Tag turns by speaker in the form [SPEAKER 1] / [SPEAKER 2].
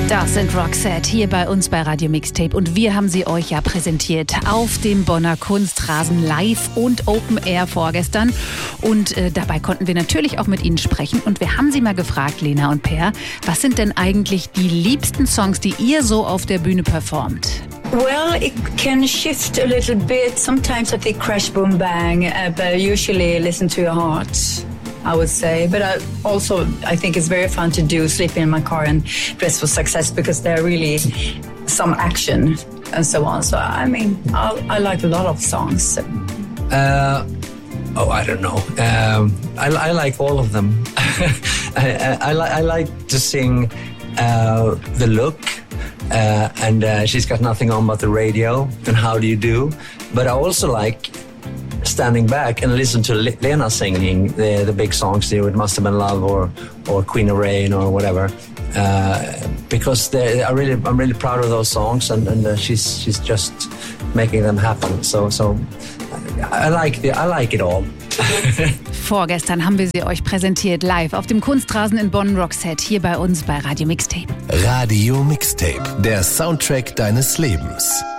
[SPEAKER 1] Das sind Roxette hier bei uns bei Radio Mixtape und wir haben sie euch ja präsentiert auf dem Bonner Kunstrasen live und Open Air vorgestern und dabei konnten wir natürlich auch mit ihnen sprechen und wir haben sie mal gefragt, Lena und Per, was sind denn eigentlich die liebsten Songs, die ihr so auf der Bühne performt?
[SPEAKER 2] Well, it can shift a little bit. Sometimes I think Crash Boom Bang, but usually listen to your heart, I would say. But I think it's very fun to do Sleeping in My Car and Dress for Success because they're really some action and so on. So, I mean, I like a lot of songs.
[SPEAKER 3] I don't know. I like all of them. I like to sing The Look. And She's Got Nothing On But The Radio and How Do You Do. But I also like standing back and listen to Lena singing the big songs, It Must Have Been Love or Queen of Rain or whatever. Because I'm really proud of those songs and she's just making them happen. So I like it all.
[SPEAKER 1] Vorgestern haben wir sie euch präsentiert, live auf dem Kunstrasen in Bonn. Roxette hier bei uns bei Radio Mixtape.
[SPEAKER 4] Radio Mixtape, der Soundtrack deines Lebens.